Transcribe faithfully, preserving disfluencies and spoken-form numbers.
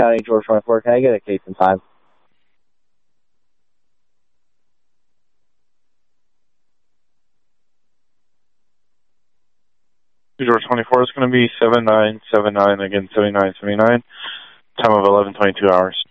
County, George twenty-four. Can I get a case in time? George twenty-four is going to be seven nine seven nine, again seventy-nine seventy-nine, time of eleven twenty-two hours.